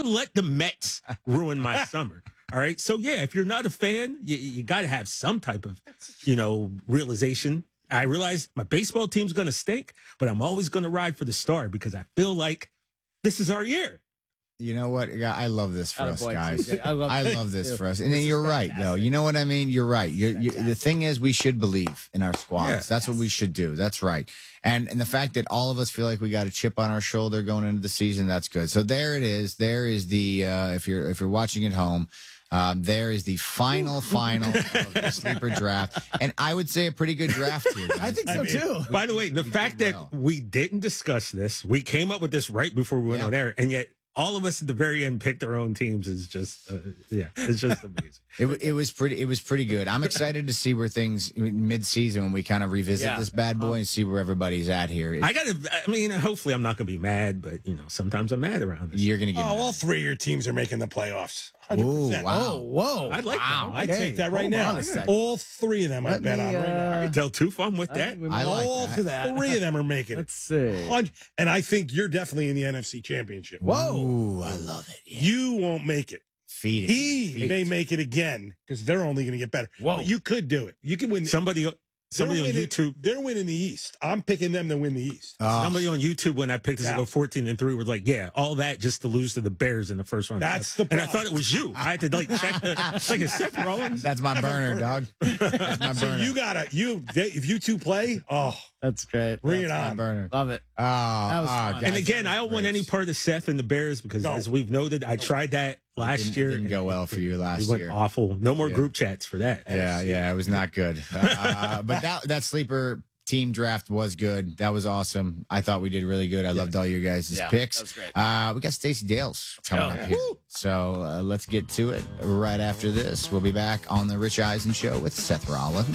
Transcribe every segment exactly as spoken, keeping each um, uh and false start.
let the Mets ruin my summer. All right. So, yeah, if you're not a fan, you, you got to have some type of, you know, realization. I realize my baseball team's going to stink, but I'm always going to ride for the Star because I feel like this is our year. You know what? Yeah, I love this for Oh, us, boy. guys. I love, I love this for us. And This then is you're right, fantastic. though. You know what I mean? You're right. You're, you the thing is, we should believe in our squads. Yeah. That's what we should do. That's right. And and the fact that all of us feel like we got a chip on our shoulder going into the season, that's good. So there it is. There is the uh, if you're if you're watching at home. Um, there is the final, final of the sleeper draft. And I would say a pretty good draft here. Guys. I think so, I mean, too. By the way, the We fact did that well. we didn't discuss this, we came up with this right before we went Yeah. on air, and yet all of us at the very end picked our own teams is just, uh, yeah, it's just amazing. It, wa- it was pretty. It was pretty good. I'm excited to see where things mid-season when we kind of revisit Yeah. this bad boy and see where everybody's at here. It- I gotta, I mean, hopefully I'm not gonna be mad, but you know, sometimes I'm mad around this. you're gonna get. Oh, mad. all three of your teams are making the playoffs. one hundred Ooh, percent. wow. Oh, whoa. I'd like wow. that. I'd Okay, take that right hold now. on a second. All three of them I Let bet me, on right now. uh, Tell Toof I'm with I that. think we I might- like All that. to that. three of them are making it. Let's see. Hun- And I think you're definitely in the N F C Championship. Whoa. Ooh, I love it. Yeah. You won't make it. Feed it. He Feed may it. make it again because they're only going to get better. Whoa. But you could do it. You could win. Somebody, they're somebody on winning- YouTube. They're winning the East. I'm picking them to win the East. Oh, Somebody on YouTube when I picked us to Yeah. go fourteen and three was like, "Yeah, all that just to lose to the Bears in the first round." That's the and I problem. thought it was you. I had to like check the like a Seth Rollins. that's my burner, dog. That's my So burner. you gotta you they, if you two play, oh, That's great. bring it That's my on. burner. Love it. Oh, That was oh, fun. guys, And again, that I was don't want great. any part of Seth and the Bears because, No. as we've noted, I tried that last didn't, year. Didn't and go well for you It last went year. awful. No more Yeah. group chats for that. Yeah, yeah, it was not good. Uh, but that that sleeper team draft was good. That was awesome. I thought we did really good. I loved all your guys' Yeah, picks. that was great. Uh, we got Stacey Dales coming Oh, up yeah. here. So uh, let's get to it right after this. We'll be back on the Rich Eisen Show with Seth Rollins.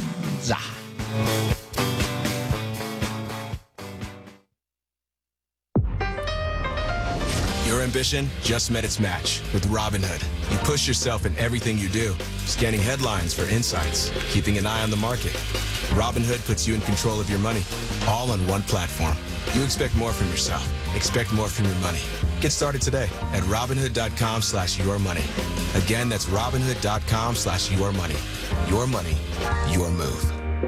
Your ambition just met its match with Robinhood. You push yourself in everything you do, scanning headlines for insights, keeping an eye on the market. Robinhood puts you in control of your money, all on one platform. You expect more from yourself. Expect more from your money. Get started today at Robinhood.com slash your money. Again, that's Robinhood.com slash your money. Your money, your move.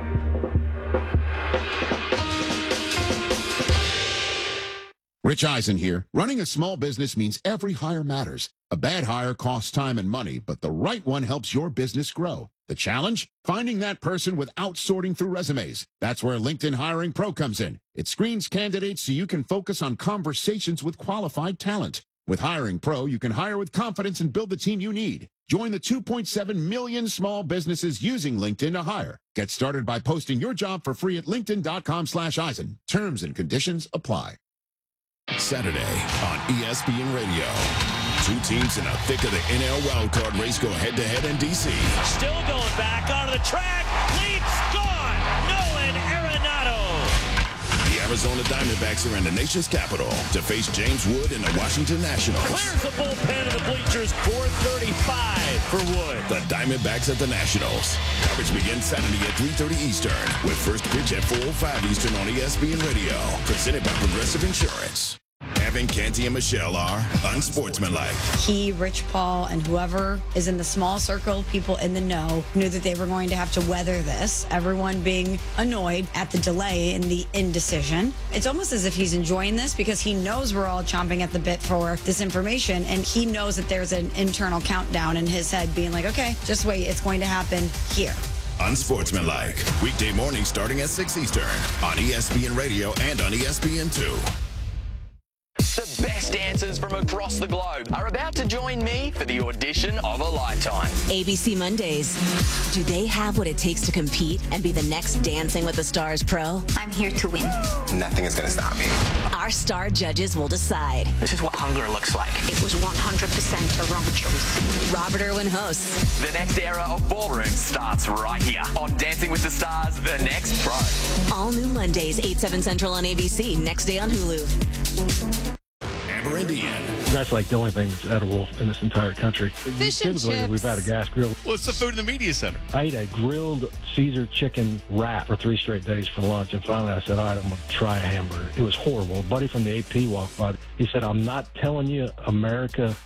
Rich Eisen here. Running a small business means every hire matters. A bad hire costs time and money, but the right one helps your business grow. The challenge? Finding that person without sorting through resumes. That's where LinkedIn Hiring Pro comes in. It screens candidates so you can focus on conversations with qualified talent. With Hiring Pro, you can hire with confidence and build the team you need. Join the two point seven million small businesses using LinkedIn to hire. Get started by posting your job for free at linkedin.com slash Eisen. Terms and conditions apply. Saturday on E S P N Radio. Two teams in the thick of the N L wildcard race go head-to-head in D C. Still going back onto the track. Leaps gone. Nolan Arenado. The Arizona Diamondbacks are in the nation's capital to face James Wood and the Washington Nationals. Clears the bullpen of the bleachers. four thirty-five for Wood. The Diamondbacks at the Nationals. Coverage begins Saturday at three thirty Eastern with first pitch at four oh five Eastern on E S P N Radio. Presented by Progressive Insurance. Evan, Canty, and Michelle are unsportsmanlike. He, Rich Paul, and whoever is in the small circle of people in the know knew that they were going to have to weather this. Everyone being annoyed at the delay and the indecision. It's almost as if he's enjoying this because he knows we're all chomping at the bit for this information, and he knows that there's an internal countdown in his head being like, okay, just wait, it's going to happen here. Unsportsmanlike. Weekday morning starting at six Eastern on E S P N Radio and on E S P N two. The best dancers from across the globe are about to join me for the audition of a lifetime. A B C Mondays. Do they have what it takes to compete and be the next Dancing with the Stars pro? I'm here to win. Nothing is going to stop me. Our star judges will decide. This is what hunger looks like. It was one hundred percent a wrong choice. Robert Irwin hosts. The next era of ballroom starts right here on Dancing with the Stars, The Next Pro. All new Mondays, eight, seven Central on A B C. Next day on Hulu. Amber Indian. That's like the only thing that's edible in this entire country. Fish and Typically, chips. we've had a gas grill. What's the food in the media center? I ate a grilled Caesar chicken wrap for three straight days for lunch, and finally I said, all right, I'm going to try a hamburger. It was horrible. A buddy from the A P walked by. He said, I'm not telling you America